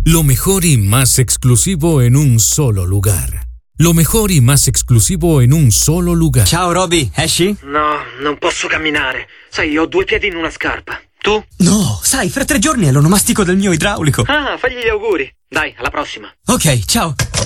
Lo mejor y más exclusivo en un solo lugar. Lo mejor y más exclusivo en un solo lugar. Ciao Roby, esci? No, non posso camminare. Sai, ho 2 piedi in una scarpa. Tu? No, sai, fra 3 giorni è l'onomastico del mio idraulico. Ah, fagli gli auguri. Dai, alla prossima. Ok, ciao.